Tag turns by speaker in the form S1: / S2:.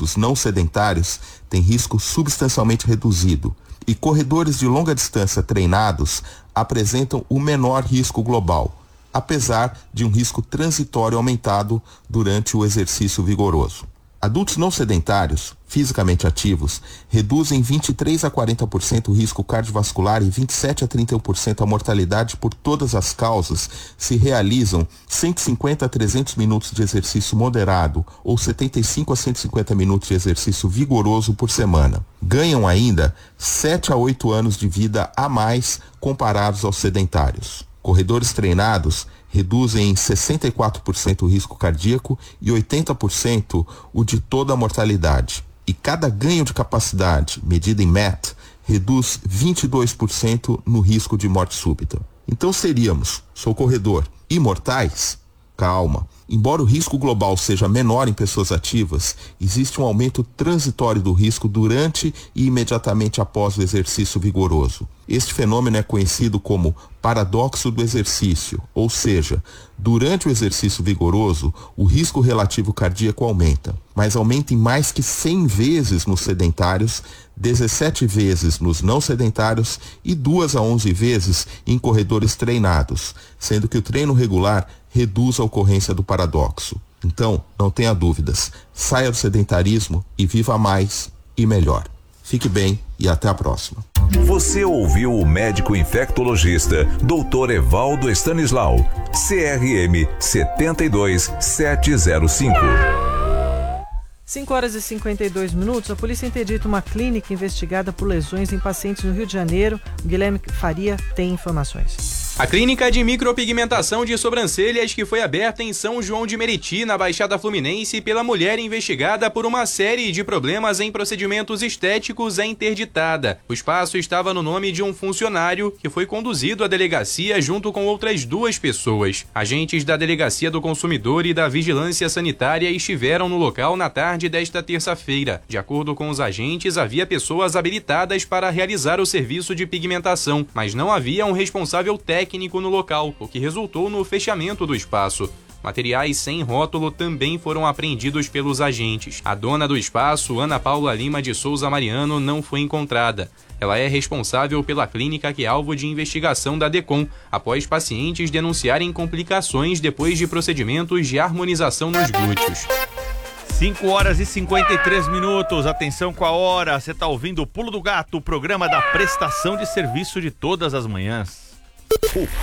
S1: adultos não sedentários têm risco substancialmente reduzido e corredores de longa distância treinados apresentam o menor risco global, apesar de um risco transitório aumentado durante o exercício vigoroso. Adultos não sedentários, fisicamente ativos, reduzem 23 a 40% o risco cardiovascular e 27 a 31% a mortalidade por todas as causas se realizam 150 a 300 minutos de exercício moderado ou 75 a 150 minutos de exercício vigoroso por semana. Ganham ainda 7 a 8 anos de vida a mais comparados aos sedentários. Corredores treinados reduzem em 64% o risco cardíaco e 80% o de toda a mortalidade. E cada ganho de capacidade, medido em MET, reduz 22% no risco de morte súbita. Então seríamos, sou corredor, imortais? Calma. Embora o risco global seja menor em pessoas ativas, existe um aumento transitório do risco durante e imediatamente após o exercício vigoroso. Este fenômeno é conhecido como paradoxo do exercício, ou seja, durante o exercício vigoroso, o risco relativo cardíaco aumenta, mas aumenta em mais que 100 vezes nos sedentários, 17 vezes nos não sedentários e 2 a 11 vezes em corredores treinados, sendo que o treino regular reduz a ocorrência do paradoxo. Então, não tenha dúvidas, saia do sedentarismo e viva mais e melhor. Fique bem e até a próxima.
S2: Você ouviu o médico infectologista Dr. Evaldo Stanislau, CRM 72705.
S3: 5 horas e 52 minutos, a polícia interdita uma clínica investigada por lesões em pacientes no Rio de Janeiro. O Guilherme Faria tem informações.
S4: A clínica de micropigmentação de sobrancelhas que foi aberta em São João de Meriti, na Baixada Fluminense, pela mulher investigada por uma série de problemas em procedimentos estéticos é interditada. O espaço estava no nome de um funcionário que foi conduzido à delegacia junto com outras 2 pessoas. Agentes da Delegacia do Consumidor e da Vigilância Sanitária estiveram no local na tarde desta terça-feira. De acordo com os agentes, havia pessoas habilitadas para realizar o serviço de pigmentação, mas não havia um responsável técnico no local, o que resultou no fechamento do espaço. Materiais sem rótulo também foram apreendidos pelos agentes. A dona do espaço, Ana Paula Lima de Souza Mariano, não foi encontrada. Ela é responsável pela clínica que é alvo de investigação da DECOM, após pacientes denunciarem complicações depois de procedimentos de harmonização nos glúteos.
S5: 5 horas e 53 minutos, atenção com a hora, você está ouvindo o Pulo do Gato, o programa da prestação de serviço de todas as manhãs.
S2: O